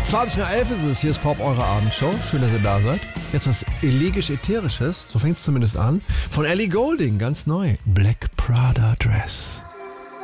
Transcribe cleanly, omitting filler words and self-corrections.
20 nach 11 ist es, hier ist Pop, eure Abendshow. Schön, dass ihr da seid. Jetzt was elegisch-ätherisches, so fängt es zumindest an. Von Ellie Goulding, ganz neu. Black Prada Dress.